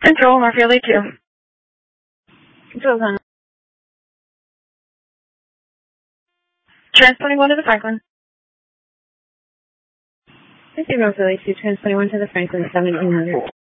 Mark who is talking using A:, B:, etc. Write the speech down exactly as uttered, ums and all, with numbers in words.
A: Control, Murphy Elite two.
B: Control on.
A: Transporting one to the Franklin.
B: Zero Philly two, transporting one to the Franklin, seventeen hundred.